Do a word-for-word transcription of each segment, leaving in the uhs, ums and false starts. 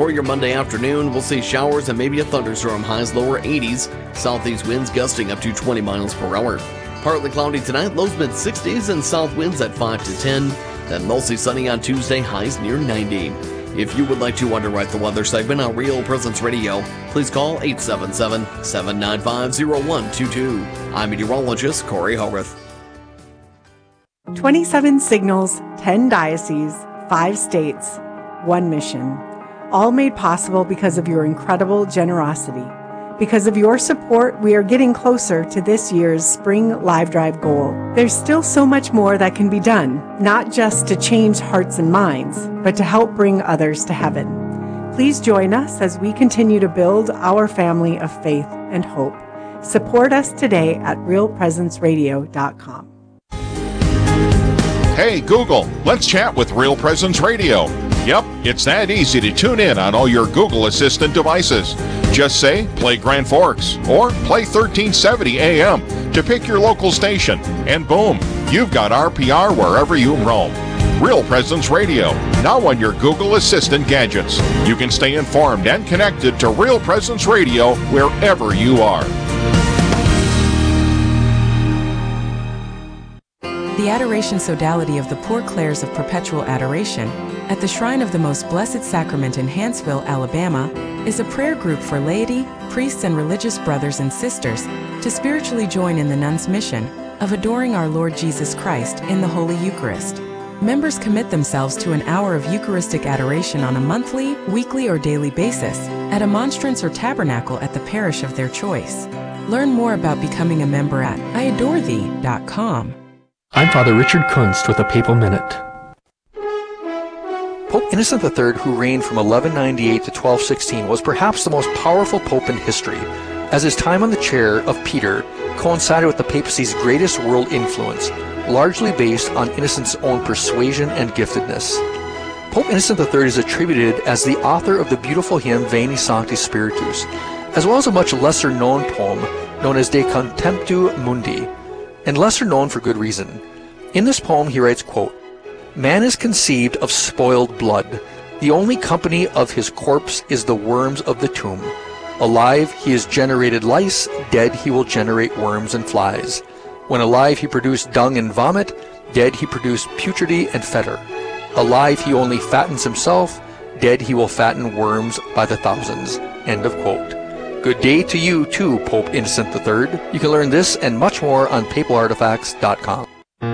For your Monday afternoon, we'll see showers and maybe a thunderstorm, highs lower eighties. Southeast winds gusting up to twenty miles per hour. Partly cloudy tonight, lows mid sixties, and south winds at five to ten. Then mostly sunny on Tuesday, highs near ninety. If you would like to underwrite the weather segment on Real Presence Radio, please call eight seven seven, seven nine five, zero one two two. I'm meteorologist Corey Howarth. twenty-seven signals, ten dioceses, five states, one mission. All made possible because of your incredible generosity. Because of your support, we are getting closer to this year's Spring Live Drive goal. There's still so much more that can be done, not just to change hearts and minds, but to help bring others to heaven. Please join us as we continue to build our family of faith and hope. Support us today at real presence radio dot com. Hey Google, let's chat with Real Presence Radio. Yep, it's that easy to tune in on all your Google Assistant devices. Just say, play Grand Forks, or play thirteen seventy A M to pick your local station, and boom, you've got R P R wherever you roam. Real Presence Radio, now on your Google Assistant gadgets. You can stay informed and connected to Real Presence Radio wherever you are. The Adoration Sodality of the Poor Clares of Perpetual Adoration at the Shrine of the Most Blessed Sacrament in Hanceville, Alabama, is a prayer group for laity, priests, and religious brothers and sisters to spiritually join in the nuns' mission of adoring our Lord Jesus Christ in the Holy Eucharist. Members commit themselves to an hour of Eucharistic adoration on a monthly, weekly, or daily basis at a monstrance or tabernacle at the parish of their choice. Learn more about becoming a member at I adore thee dot com. I'm Father Richard Kunst with a Papal Minute. Pope Innocent the Third, who reigned from eleven ninety-eight to twelve sixteen, was perhaps the most powerful pope in history, as his time on the chair of Peter coincided with the papacy's greatest world influence, largely based on Innocent's own persuasion and giftedness. Pope Innocent the Third is attributed as the author of the beautiful hymn Veni Sancti Spiritus, as well as a much lesser-known poem known as De Contemptu Mundi, and lesser known for good reason. In this poem he writes, quote, "Man is conceived of spoiled blood. The only company of his corpse is the worms of the tomb. Alive he has generated lice, dead he will generate worms and flies. When alive he produced dung and vomit, dead he produced putridity and fetor. Alive he only fattens himself, dead he will fatten worms by the thousands." End of quote. Good day to you too, Pope Innocent the Third. You can learn this and much more on papal artifacts dot com.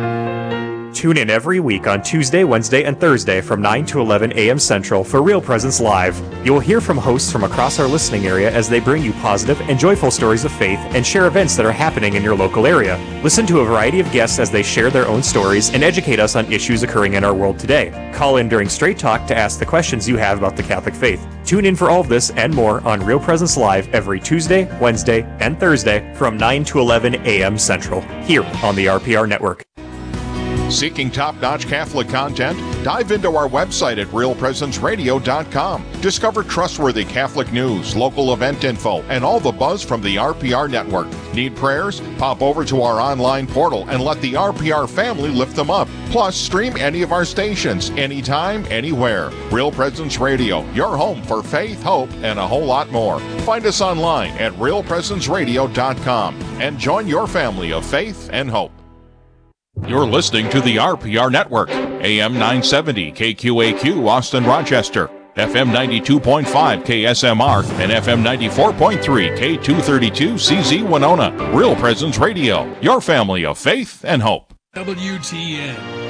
Tune in every week on Tuesday, Wednesday, and Thursday from nine to eleven a m Central for Real Presence Live. You will hear from hosts from across our listening area as they bring you positive and joyful stories of faith and share events that are happening in your local area. Listen to a variety of guests as they share their own stories and educate us on issues occurring in our world today. Call in during Straight Talk to ask the questions you have about the Catholic faith. Tune in for all of this and more on Real Presence Live every Tuesday, Wednesday, and Thursday from nine to eleven a m Central, here on the R P R Network. Seeking top-notch Catholic content? Dive into our website at real presence radio dot com. Discover trustworthy Catholic news, local event info, and all the buzz from the R P R Network. Need prayers? Pop over to our online portal and let the R P R family lift them up. Plus, stream any of our stations, anytime, anywhere. Real Presence Radio, your home for faith, hope, and a whole lot more. Find us online at real presence radio dot com and join your family of faith and hope. You're listening to the R P R Network, A M nine seventy K Q A Q Austin Rochester, F M ninety-two point five K S M R, and F M ninety-four point three K two thirty-two C Z Winona. Real Presence Radio, your family of faith and hope. W T N.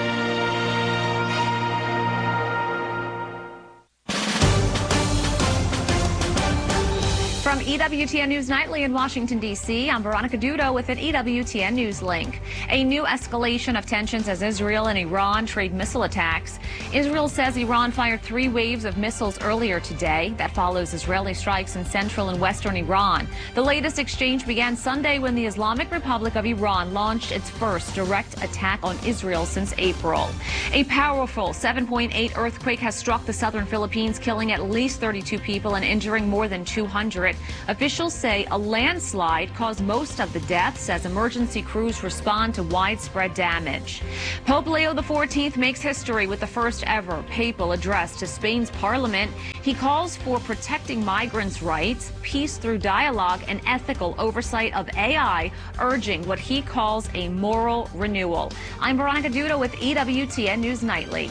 From E W T N News Nightly in Washington, D C, I'm Veronica Dudo with an E W T N News link. A new escalation of tensions as Israel and Iran trade missile attacks. Israel says Iran fired three waves of missiles earlier today. That follows Israeli strikes in central and western Iran. The latest exchange began Sunday when the Islamic Republic of Iran launched its first direct attack on Israel since April. A powerful seven point eight earthquake has struck the southern Philippines, killing at least thirty-two people and injuring more than two hundred. Officials say a landslide caused most of the deaths as emergency crews respond to widespread damage. Pope Leo the fourteenth makes history with the first ever papal address to Spain's parliament. He calls for protecting migrants' rights, peace through dialogue, and ethical oversight of A I, urging what he calls a moral renewal. I'm Veronica Duda with E W T N News Nightly.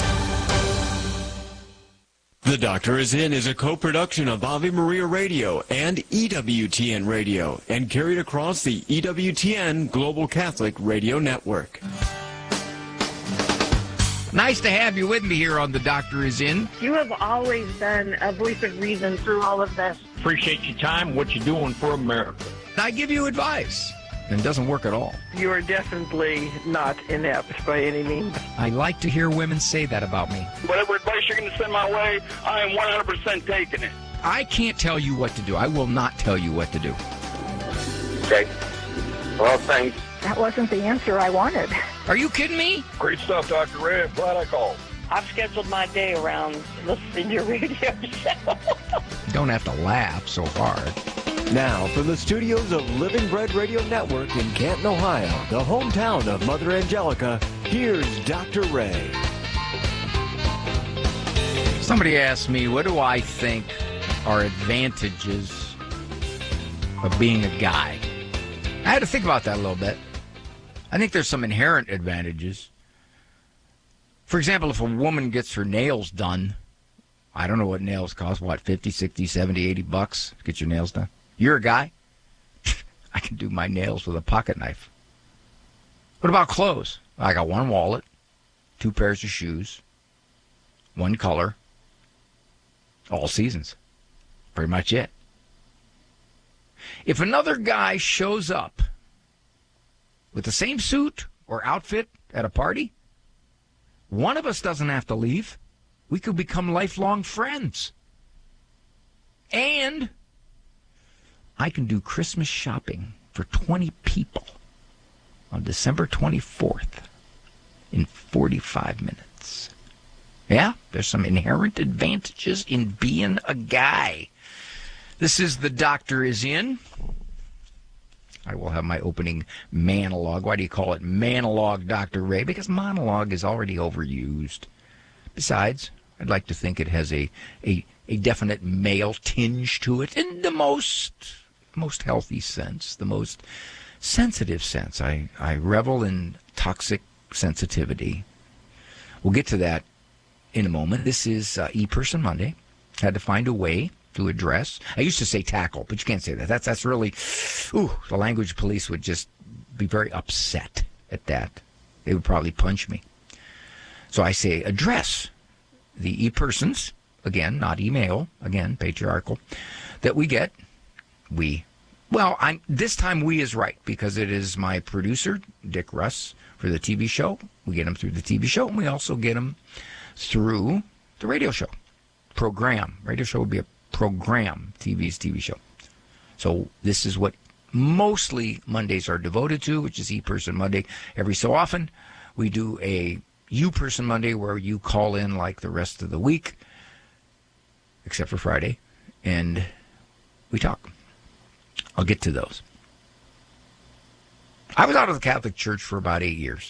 The Doctor Is In is a co-production of Ave Maria Radio and E W T N Radio and carried across the E W T N Global Catholic Radio Network. Nice to have you with me here on The Doctor Is In. You have always been a voice of reason through all of this. Appreciate your time, what you're doing for America. I give you advice, and it doesn't work at all. You are definitely not inept by any means. I like to hear women say that about me. Whatever advice you're going to send my way, I am one hundred percent taking it. I can't tell you what to do. I will not tell you what to do. Okay. Well, thanks. That wasn't the answer I wanted. Are you kidding me? Great stuff, Doctor Ray. I'm glad I called. I've scheduled my day around listening to your radio show. You don't have to laugh so hard. Now, from the studios of Living Bread Radio Network in Canton, Ohio, the hometown of Mother Angelica, here's Doctor Ray. Somebody asked me, what do I think are advantages of being a guy? I had to think about that a little bit. I think there's some inherent advantages. For example, if a woman gets her nails done, I don't know what nails cost, what, fifty, sixty, seventy, eighty bucks to get your nails done? You're a guy? I can do my nails with a pocket knife. What about clothes? I got one wallet, two pairs of shoes, one color, all seasons. Pretty much it. If another guy shows up with the same suit or outfit at a party, one of us doesn't have to leave. We could become lifelong friends. And I can do Christmas shopping for twenty people on December twenty-fourth in forty-five minutes. Yeah, there's some inherent advantages in being a guy. This is The Doctor Is In. I will have my opening monologue. Why do you call it monologue, Doctor Ray? Because monologue is already overused. Besides, I'd like to think it has a, a, a definite male tinge to it in the most most healthy sense, the most sensitive sense. I, I revel in toxic sensitivity. We'll get to that in a moment. This is uh, E-Person Monday. Had to find a way to address. I used to say tackle, but you can't say that. That's that's really, ooh, the language police would just be very upset at that. They would probably punch me. So I say address the e-persons, again, not email, again, patriarchal, that we get. We. Well, I'm, this time we is right, because it is my producer, Dick Russ, for the T V show. We get him through the T V show, and we also get him through the radio show. Program. Radio show would be a program. T V's T V show. So this is what mostly Mondays are devoted to, which is E-Person Monday. Every so often, we do a U-Person Monday where you call in like the rest of the week, except for Friday, and we talk. I'll get to those. I was out of the Catholic Church for about eight years.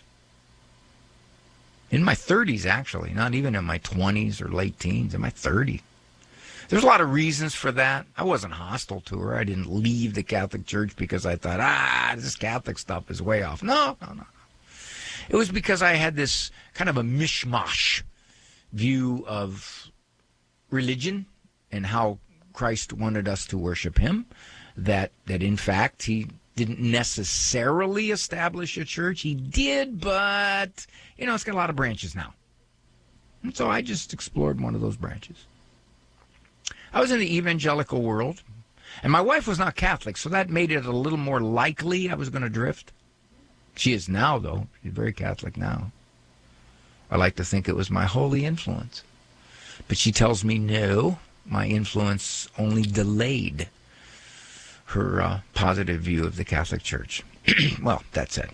In my thirties, actually, not even in my twenties or late teens, in my thirties. There's a lot of reasons for that. I wasn't hostile to her. I didn't leave the Catholic Church because I thought, ah, this Catholic stuff is way off. No, no, no. It was because I had this kind of a mishmash view of religion and how Christ wanted us to worship him, that, that in fact, he didn't necessarily establish a church. He did, but, you know, it's got a lot of branches now. And so I just explored one of those branches. I was in the evangelical world, and my wife was not Catholic, so that made it a little more likely I was going to drift. She is now, though. She's very Catholic now. I like to think it was my holy influence. But she tells me, no, my influence only delayed her uh, positive view of the Catholic Church. Well, that said,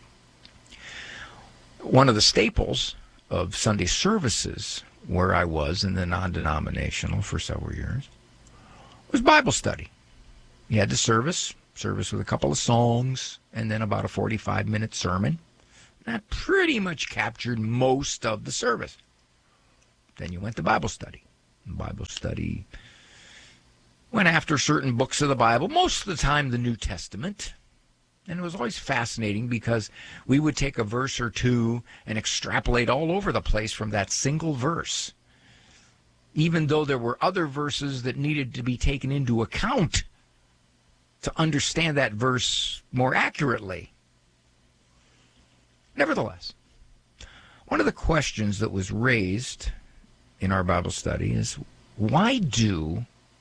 one of the staples of Sunday services where I was in the non-denominational for several years was Bible study. You had the service, service with a couple of songs, and then about a forty-five minute sermon. That pretty much captured most of the service. Then you went to Bible study. Bible study went after certain books of the Bible, most of the time the New Testament. And it was always fascinating because we would take a verse or two and extrapolate all over the place from that single verse, even though there were other verses that needed to be taken into account to understand that verse more accurately. Nevertheless, one of the questions that was raised in our Bible study is, why do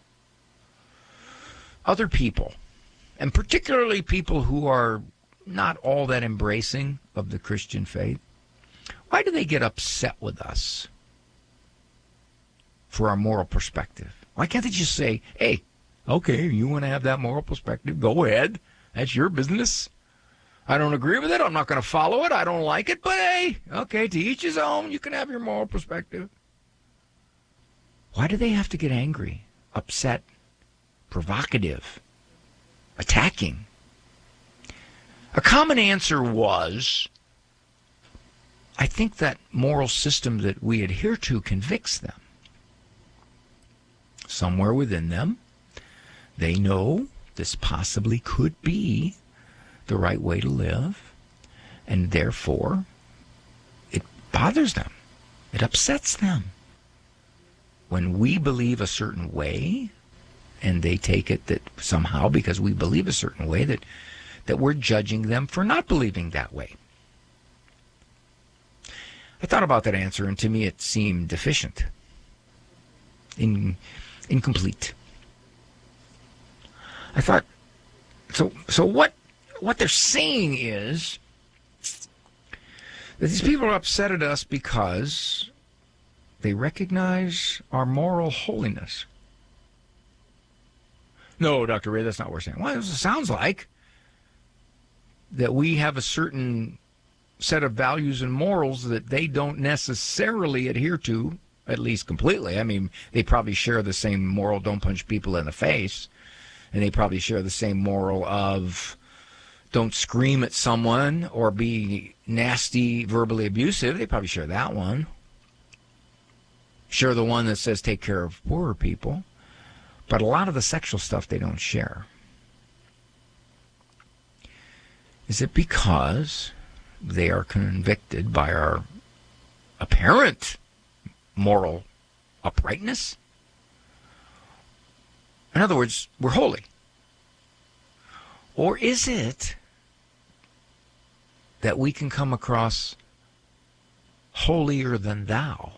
other people, and particularly people who are not all that embracing of the Christian faith, why do they get upset with us for our moral perspective? Why can't they just say, hey, okay, you want to have that moral perspective, go ahead. That's your business. I don't agree with it. I'm not going to follow it. I don't like it. But hey, okay, to each his own. You can have your moral perspective. Why do they have to get angry, upset, provocative, attacking? A common answer was, I think that moral system that we adhere to convicts them. Somewhere within them, they know this possibly could be the right way to live, and therefore it bothers them. It upsets them. When we believe a certain way, and they take it that somehow because we believe a certain way that, that we're judging them for not believing that way. I thought about that answer, and to me it seemed deficient, in, incomplete. I thought, so so what what they're saying is that these people are upset at us because they recognize our moral holiness. No, Doctor Ray, that's not what we're saying. Well, it sounds like that we have a certain set of values and morals that they don't necessarily adhere to, at least completely. I mean, they probably share the same moral, don't punch people in the face, and they probably share the same moral of don't scream at someone or be nasty, verbally abusive. They probably share that one. Share the one that says take care of poorer people. But a lot of the sexual stuff they don't share. Is it because they are convicted by our apparent moral uprightness? In other words, we're holy. Or is it that we can come across holier than thou?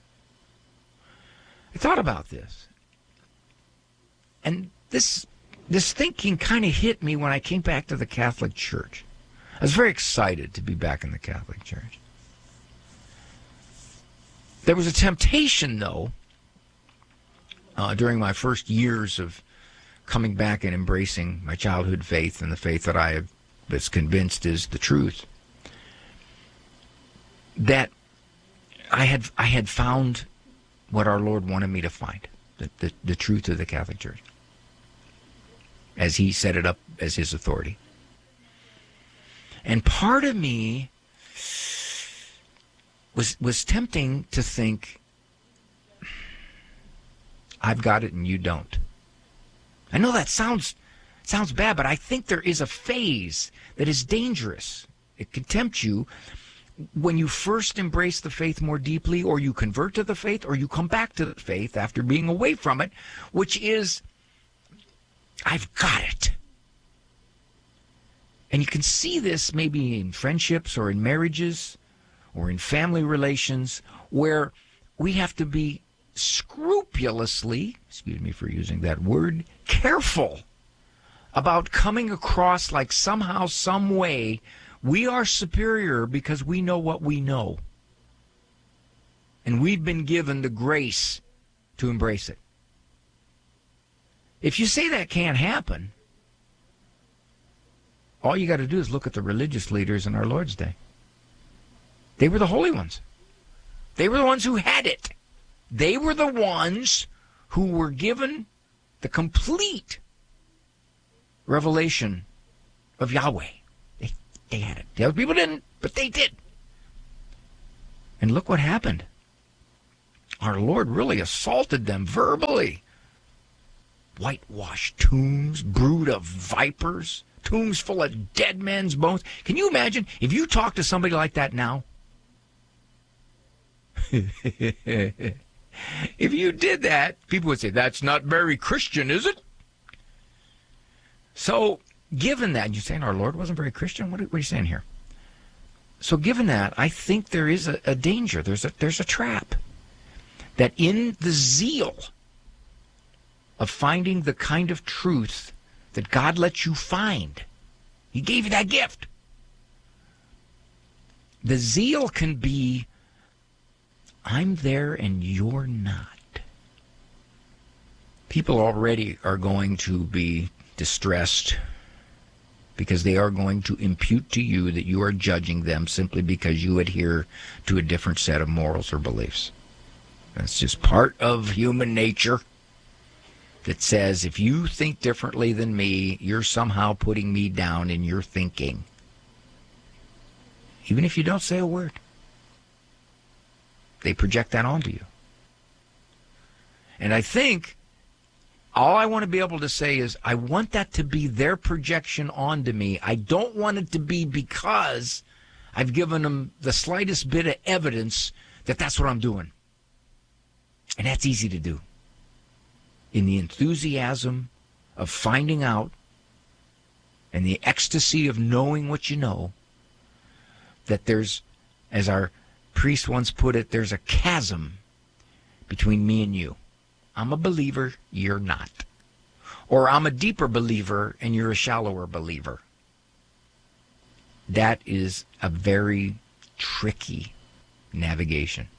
I thought about this. And this this thinking kind of hit me when I came back to the Catholic Church. I was very excited to be back in the Catholic Church. There was a temptation, though, uh, during my first years of coming back and embracing my childhood faith and the faith that I was convinced is the truth, that I had I had found what our Lord wanted me to find, the, the, the truth of the Catholic Church, as he set it up as his authority. And part of me was was tempting to think, I've got it and you don't. I know that sounds sounds bad, but I think there is a phase that is dangerous. It can tempt you when you first embrace the faith more deeply, or you convert to the faith, or you come back to the faith after being away from it, which is, I've got it. And you can see this maybe in friendships or in marriages or in family relations where we have to be scrupulously, excuse me for using that word, careful about coming across like somehow, some way, we are superior because we know what we know. And we've been given the grace to embrace it. If you say that can't happen, all you got to do is look at the religious leaders in our Lord's day. They were the holy ones. They were the ones who had it. They were the ones who were given the complete revelation of Yahweh. They, they had it. The other people didn't, but they did. And look what happened. Our Lord really assaulted them verbally. Whitewashed tombs, brood of vipers, tombs full of dead men's bones. Can you imagine if you talk to somebody like that now? If you did that, people would say, that's not very Christian, is it? So, given that, you're saying our Lord wasn't very Christian? What are, what are you saying here? So, given that, I think there is a, a danger. There's a, there's a trap. That in the zeal of finding the kind of truth that God lets you find, He gave you that gift. The zeal can be, I'm there and you're not. People already are going to be distressed because they are going to impute to you that you are judging them simply because you adhere to a different set of morals or beliefs. That's just part of human nature that says if you think differently than me, you're somehow putting me down in your thinking. Even if you don't say a word. They project that onto you. And I think all I want to be able to say is I want that to be their projection onto me. I don't want it to be because I've given them the slightest bit of evidence that that's what I'm doing. And that's easy to do. In the enthusiasm of finding out and the ecstasy of knowing what you know, that there's, as our priest once put it, there's a chasm between me and you. I'm a believer, you're not. Or I'm a deeper believer and you're a shallower believer. That is a very tricky navigation.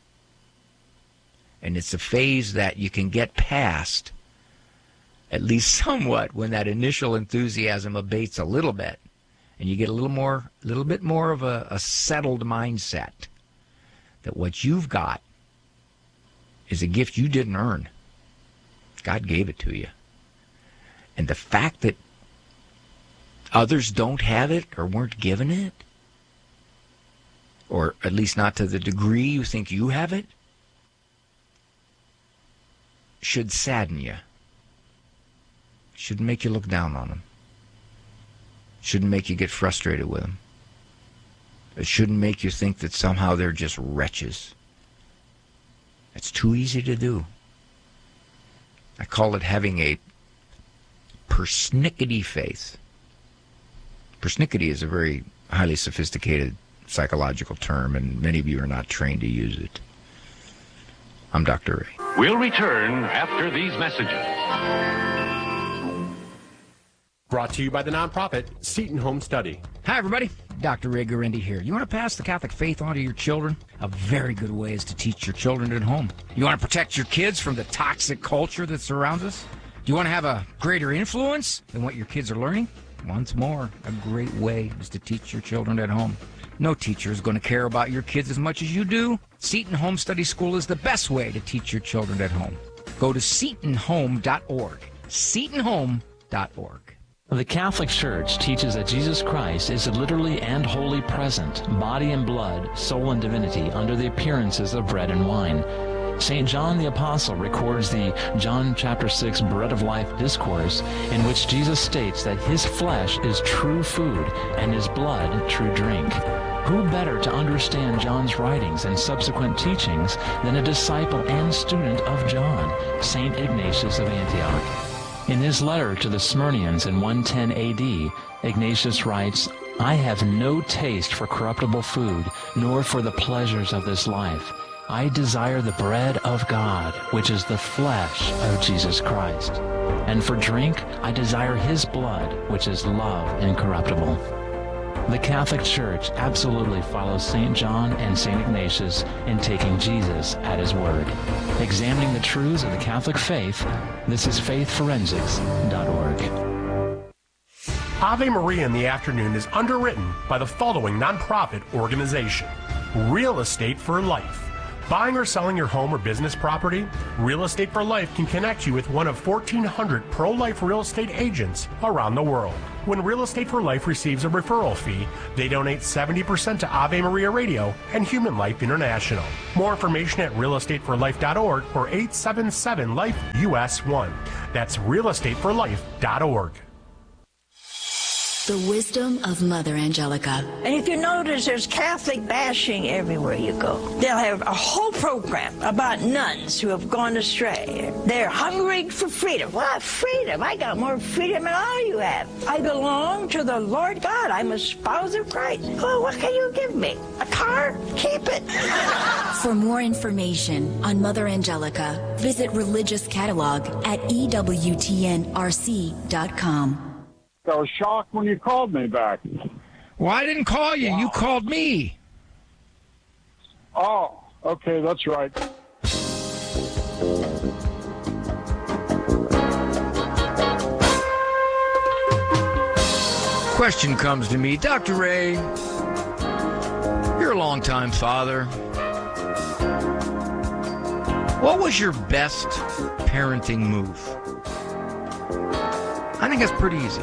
And it's a phase that you can get past, at least somewhat, when that initial enthusiasm abates a little bit. And you get a little more, a little bit more of a, a settled mindset that what you've got is a gift you didn't earn. God gave it to you. And the fact that others don't have it or weren't given it, or at least not to the degree you think you have it, should sadden you. Shouldn't make you look down on them. Shouldn't make you get frustrated with them. It shouldn't make you think that somehow they're just wretches. It's too easy to do. I call it having a persnickety faith. Persnickety is a very highly sophisticated psychological term, and many of you are not trained to use it. I'm Doctor Ray. We'll return after these messages. Brought to you by the nonprofit Seton Home Study. Hi, everybody. Doctor Ray Guarendi here. You want to pass the Catholic faith on to your children? A very good way is to teach your children at home. You want to protect your kids from the toxic culture that surrounds us? Do you want to have a greater influence than what your kids are learning? Once more, a great way is to teach your children at home. No teacher is going to care about your kids as much as you do. Seton Home Study School is the best way to teach your children at home. Go to seton home dot org. seton home dot org. The Catholic Church teaches that Jesus Christ is literally and wholly present, body and blood, soul and divinity, under the appearances of bread and wine. Saint John the Apostle records the John chapter six Bread of Life discourse, in which Jesus states that his flesh is true food and his blood true drink. Who better to understand John's writings and subsequent teachings than a disciple and student of John, Saint Ignatius of Antioch? In his letter to the Smyrnians in one ten A D, Ignatius writes, I have no taste for corruptible food, nor for the pleasures of this life. I desire the bread of God, which is the flesh of Jesus Christ. And for drink, I desire his blood, which is love incorruptible. The Catholic Church absolutely follows Saint John and Saint Ignatius in taking Jesus at his word. Examining the truths of the Catholic faith, this is faith forensics dot org. Ave Maria in the Afternoon is underwritten by the following nonprofit organization: Real Estate for Life, Buying or selling your home or business property? Real Estate for Life can connect you with one of fourteen hundred pro-life real estate agents around the world. When Real Estate for Life receives a referral fee, they donate seventy percent to Ave Maria Radio and Human Life International. More information at real estate for life dot org or eight seven seven life U S one. That's real estate for life dot org. The wisdom of Mother Angelica. And if you notice, there's Catholic bashing everywhere you go. They'll have a whole program about nuns who have gone astray. They're hungry for freedom. What freedom? I got more freedom than all you have. I belong to the Lord God. I'm a spouse of Christ. Well, what can you give me? A car? Keep it. For more information on Mother Angelica, visit Religious Catalog at E W T N R C dot com. I was shocked when you called me back. Well, I didn't call you. Wow. You called me. Oh, okay, that's right. Question comes to me. Doctor Ray, you're a longtime father. What was your best parenting move? I think that's pretty easy.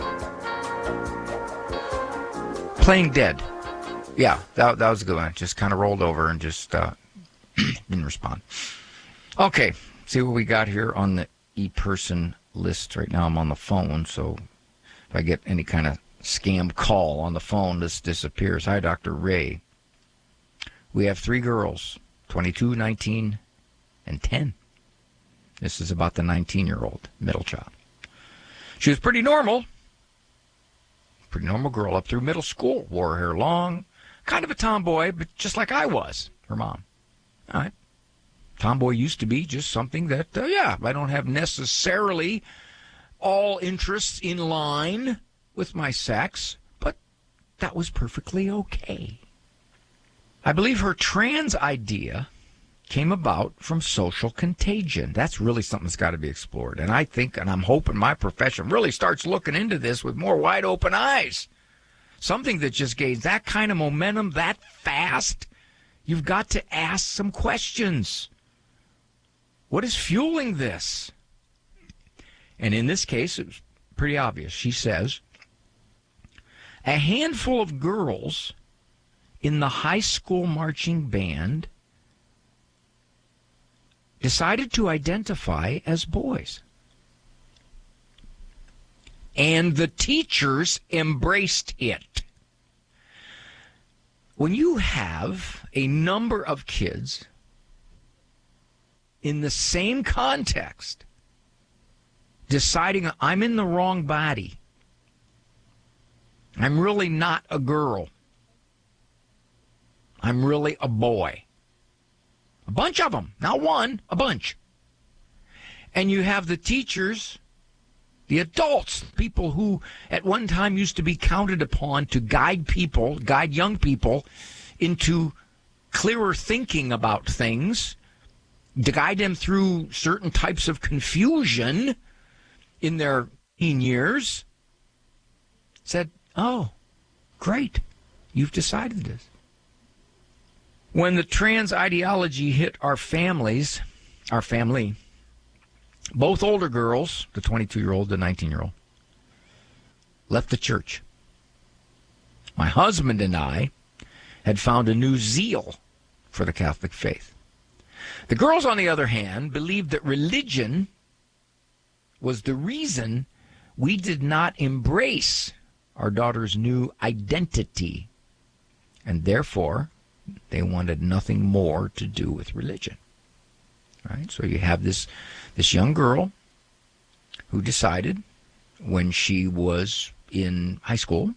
Playing dead. Yeah, that, that was a good one. Just kind of rolled over and just uh, didn't respond. Okay, see what we got here on the e-person list. Right now I'm on the phone, so if I get any kind of scam call on the phone, this disappears. Hi, Doctor Ray. We have three girls, twenty-two, nineteen, and ten. This is about the nineteen-year-old middle child. She was pretty normal. Pretty normal girl up through middle school. Wore her hair long. Kind of a tomboy, but just like I was, her mom. All right. Tomboy used to be just something that, uh, yeah, I don't have necessarily all interests in line with my sex, but that was perfectly okay. I believe her trans idea came about from social contagion. That's really something that's got to be explored. And I think, and I'm hoping my profession really starts looking into this with more wide open eyes. Something that just gains that kind of momentum that fast, you've got to ask some questions. What is fueling this? And in this case, it was pretty obvious. She says, a handful of girls in the high school marching band decided to identify as boys. And the teachers embraced it. When you have a number of kids in the same context deciding I'm in the wrong body, I'm really not a girl, I'm really a boy. A bunch of them, not one, a bunch. And you have the teachers, the adults, people who at one time used to be counted upon to guide people, guide young people into clearer thinking about things, to guide them through certain types of confusion in their teen years, said, oh, great, you've decided this. When the trans ideology hit our families, our family, both older girls, the twenty-two-year-old, the nineteen-year-old, left the church. My husband and I had found a new zeal for the Catholic faith. The girls, on the other hand, believed that religion was the reason we did not embrace our daughter's new identity, and therefore they wanted nothing more to do with religion. Right? So you have this this young girl who decided when she was in high school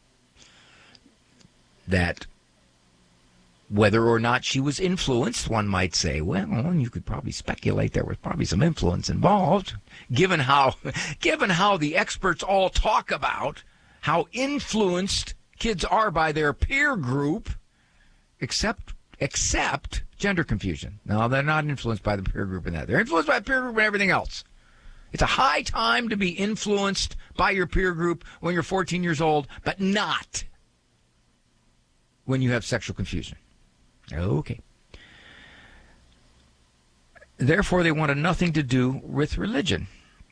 that whether or not she was influenced, one might say, well, you could probably speculate there was probably some influence involved, given how given how the experts all talk about how influenced kids are by their peer group, except except gender confusion. No, they're not influenced by the peer group in that. They're influenced by the peer group and everything else. It's a high time to be influenced by your peer group when you're fourteen years old, but not when you have sexual confusion. Okay. Therefore, they wanted nothing to do with religion.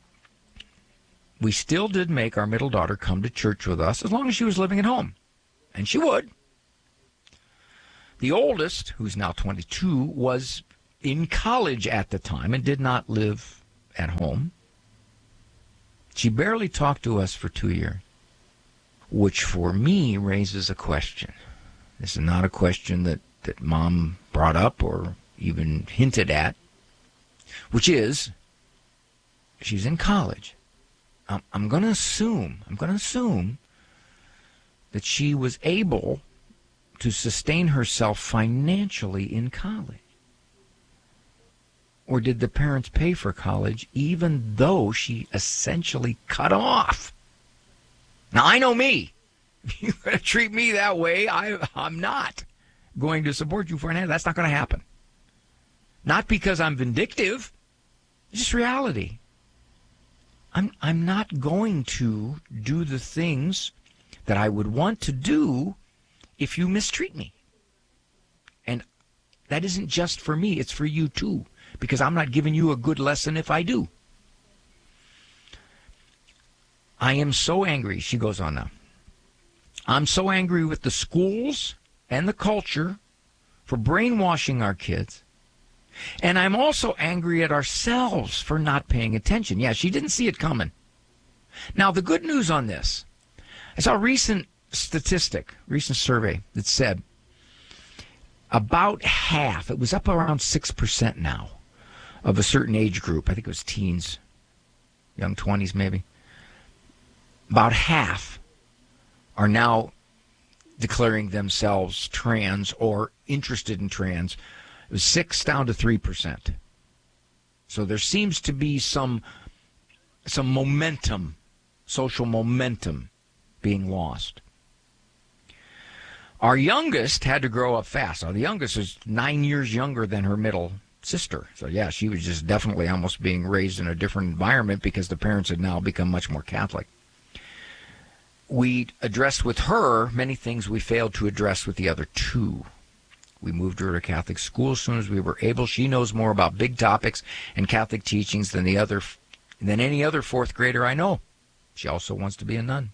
We still did make our middle daughter come to church with us as long as she was living at home. And she would. The oldest, who's now twenty-two, was in college at the time and did not live at home. She barely talked to us for two years, which for me raises a question. This is not a question that, that Mom brought up or even hinted at, which is, she's in college. I'm, I'm going to assume, I'm going to assume that she was able to sustain herself financially in college. Or did the parents pay for college even though she essentially cut off? Now, I know me. If you're going to treat me that way, I, I'm not going to support you financially. That's not going to happen. Not because I'm vindictive. It's just reality. I'm, I'm not going to do the things that I would want to do if you mistreat me. And that isn't just for me. It's for you, too. Because I'm not giving you a good lesson if I do. I am so angry, she goes on now. I'm so angry with the schools and the culture for brainwashing our kids. And I'm also angry at ourselves for not paying attention. Yeah, she didn't see it coming. Now, the good news on this, I saw a recent statistic, recent survey that said about half, it was up around six percent now, of a certain age group, I think it was teens, young twenties maybe, about half are now declaring themselves trans or interested in trans. It was six down to three percent. So there seems to be some some momentum, social momentum being lost. Our youngest had to grow up fast. Now, the youngest is nine years younger than her middle sister. So, yeah, she was just definitely almost being raised in a different environment because the parents had now become much more Catholic. We addressed with her many things we failed to address with the other two. We moved her to Catholic school as soon as we were able. She knows more about big topics and Catholic teachings than the other, than any other fourth grader I know. She also wants to be a nun.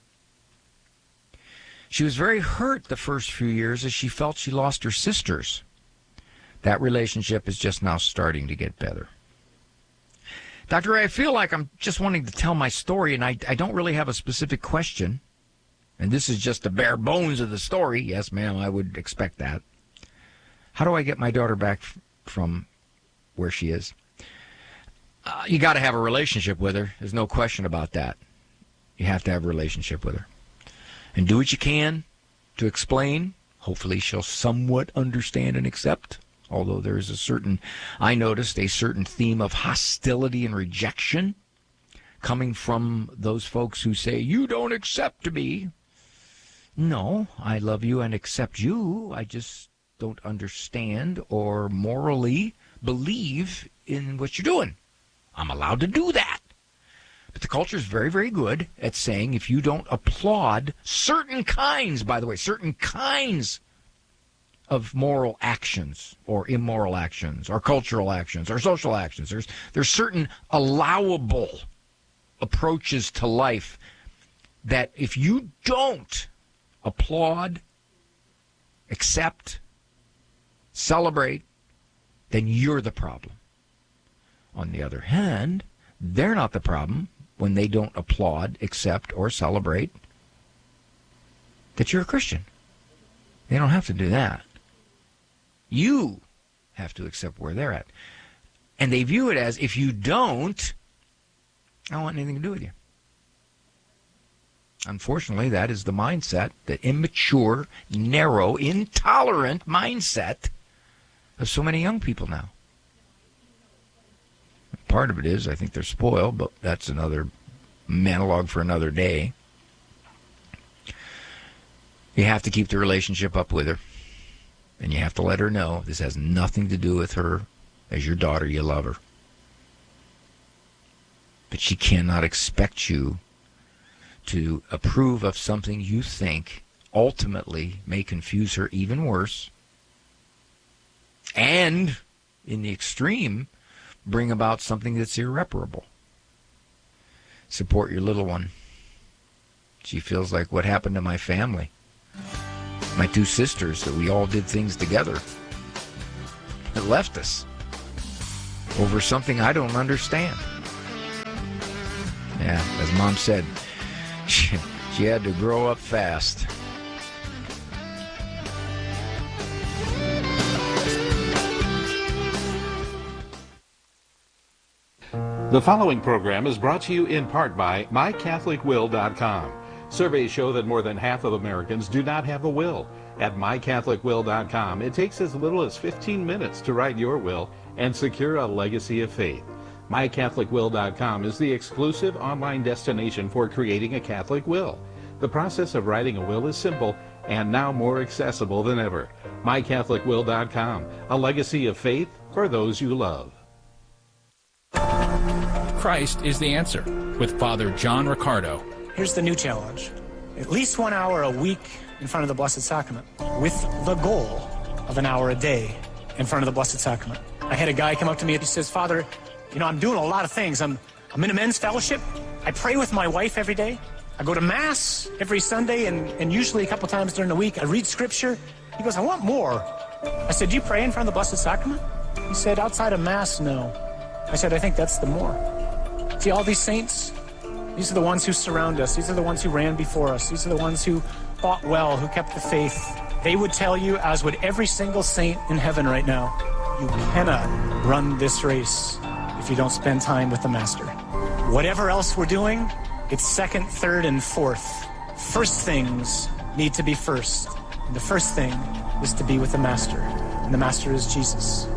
She was very hurt the first few years as she felt she lost her sisters. That relationship is just now starting to get better. Doctor Ray, I feel like I'm just wanting to tell my story, and I, I don't really have a specific question. And this is just the bare bones of the story. Yes, ma'am, I would expect that. How do I get my daughter back f- from where she is? Uh, you got to have a relationship with her. There's no question about that. You have to have a relationship with her. And do what you can to explain. Hopefully she'll somewhat understand and accept. Although there is a certain, I noticed, a certain theme of hostility and rejection coming from those folks who say, you don't accept me. No, I love you and accept you. I just don't understand or morally believe in what you're doing. I'm allowed to do that. But the culture is very, very good at saying if you don't applaud certain kinds, by the way, certain kinds of moral actions or immoral actions or cultural actions or social actions, there's there's certain allowable approaches to life that if you don't applaud, accept, celebrate, then you're the problem. On the other hand, they're not the problem when they don't applaud, accept, or celebrate that you're a Christian. They don't have to do that. You have to accept where they're at. And they view it as, if you don't, I don't want anything to do with you. Unfortunately, that is the mindset, the immature, narrow, intolerant mindset of so many young people now. Part of it is, I think they're spoiled, but that's another monologue for another day. You have to keep the relationship up with her. And you have to let her know this has nothing to do with her. As your daughter, you love her. But she cannot expect you to approve of something you think ultimately may confuse her even worse. And, in the extreme, bring about something that's irreparable. Support your little one. She feels like what happened to my family. My two sisters, that we all did things together. It left us over something I don't understand. Yeah, as Mom said, she, she had to grow up fast. The following program is brought to you in part by my catholic will dot com. Surveys show that more than half of Americans do not have a will. At my catholic will dot com, it takes as little as fifteen minutes to write your will and secure a legacy of faith. my catholic will dot com is the exclusive online destination for creating a Catholic will. The process of writing a will is simple and now more accessible than ever. my catholic will dot com, a legacy of faith for those you love. Christ is the answer with Father John Riccardo. Here's the new challenge. At least one hour a week in front of the Blessed Sacrament, with the goal of an hour a day in front of the Blessed Sacrament. I had a guy come up to me and he says, Father, you know, I'm doing a lot of things. I'm, I'm in a men's fellowship. I pray with my wife every day. I go to Mass every Sunday and, and usually a couple times during the week. I read Scripture. He goes, I want more. I said, do you pray in front of the Blessed Sacrament? He said, outside of Mass, no. I said, I think that's the more. See, all these saints, these are the ones who surround us. These are the ones who ran before us. These are the ones who fought well, who kept the faith. They would tell you, as would every single saint in heaven right now, you cannot run this race if you don't spend time with the Master. Whatever else we're doing, it's second, third, and fourth. First things need to be first. And the first thing is to be with the Master. And the Master is Jesus.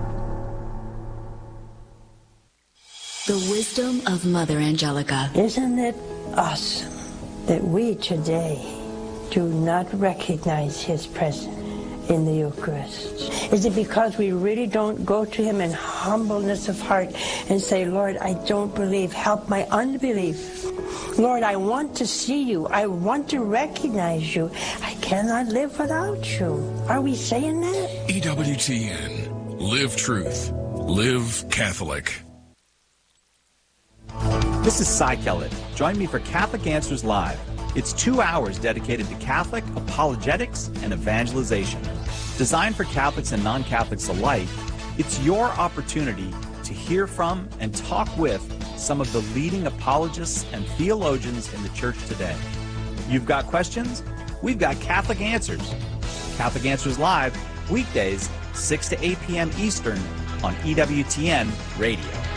The wisdom of Mother Angelica. Isn't it awesome that we today do not recognize his presence in the Eucharist? Is it because we really don't go to him in humbleness of heart and say, Lord, I don't believe, help my unbelief. Lord, I want to see you. I want to recognize you. I cannot live without you. Are we saying that? E W T N. Live truth. Live Catholic. This is Cy Kellett. Join me for Catholic Answers Live. It's two hours dedicated to Catholic apologetics and evangelization. Designed for Catholics and non-Catholics alike, it's your opportunity to hear from and talk with some of the leading apologists and theologians in the church today. You've got questions? We've got Catholic Answers. Catholic Answers Live, weekdays, six to eight p.m. Eastern on E W T N Radio.